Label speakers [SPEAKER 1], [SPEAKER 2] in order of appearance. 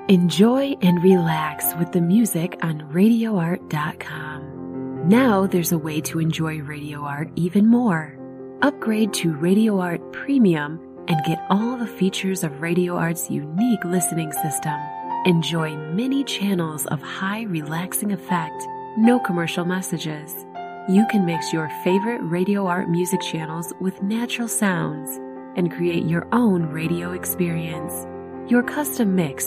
[SPEAKER 1] Enjoy and relax with the music on RadioArt.com. Now there's a way to enjoy Radio Art even more. Upgrade to Radio Art Premium and get all the features of Radio Art's unique listening system. Enjoy many channels of high relaxing effect, no commercial messages. You can mix your favorite Radio Art music channels with natural sounds and create your own radio experience. Your custom mix